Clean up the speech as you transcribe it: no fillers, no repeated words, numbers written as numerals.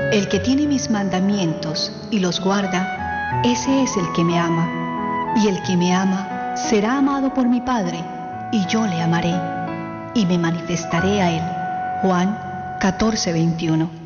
El que tiene mis mandamientos y los guarda, ese es el que me ama. Y el que me ama será amado por mi Padre, y yo le amaré, y me manifestaré a él. Juan 14:21.